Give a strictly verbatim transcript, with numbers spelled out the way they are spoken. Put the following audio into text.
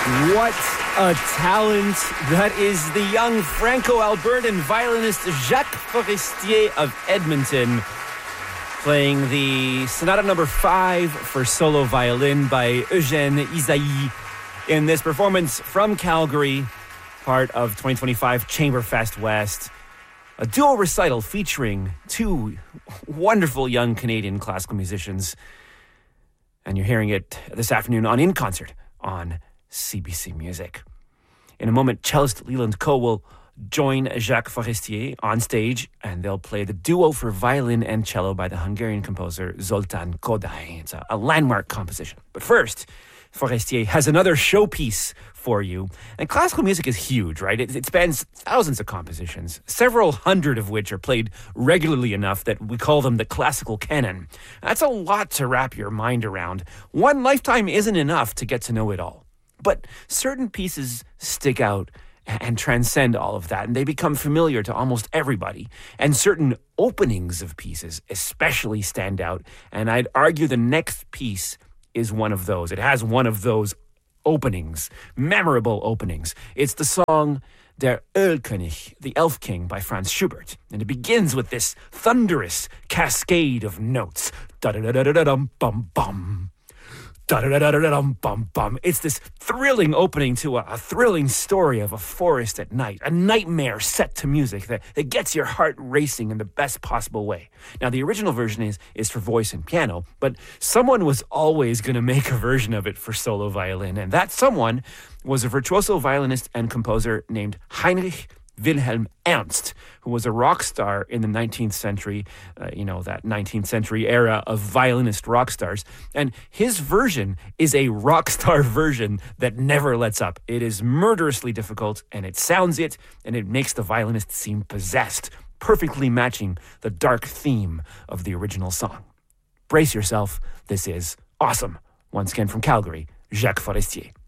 What a talent. That is the young Franco-Albertan violinist Jacques Forestier of Edmonton, playing the Sonata number five for solo violin by Eugène Ysaÿe in this performance from Calgary, part of twenty twenty-five Chamberfest West. A duo recital featuring two wonderful young Canadian classical musicians. And you're hearing it this afternoon on In Concert on C B C Music. In a moment, cellist Leland Coe will join Jacques Forestier on stage, and they'll play the duo for violin and cello by the Hungarian composer Zoltán Kodály. It's a, a landmark composition. But first, Forestier has another showpiece for you. And classical music is huge, right? It, it spans thousands of compositions, several hundred of which are played regularly enough that we call them the classical canon. That's a lot to wrap your mind around. One lifetime isn't enough to get to know it all. But certain pieces stick out and transcend all of that, and they become familiar to almost everybody. And certain openings of pieces especially stand out, and I'd argue the next piece is one of those. It has one of those openings, memorable openings. It's the song Der Ölkönig, the Elf King by Franz Schubert. And it begins with this thunderous cascade of notes. Da-da-da-da-da-dum-bum-bum. Da-da-da-da-da-dum-bum-bum. It's this thrilling opening to a, a thrilling story of a forest at night, a nightmare set to music that, that gets your heart racing in the best possible way. Now, the original version is, is for voice and piano, but someone was always going to make a version of it for solo violin, and that someone was a virtuoso violinist and composer named Heinrich Wilhelm Ernst, who was a rock star in the nineteenth century, uh, you know, that nineteenth century era of violinist rock stars. And his version is a rock star version that never lets up. It is murderously difficult, and it sounds it, and it makes the violinist seem possessed, perfectly matching the dark theme of the original song. Brace yourself. This is awesome. Once again from Calgary, Jacques Forestier.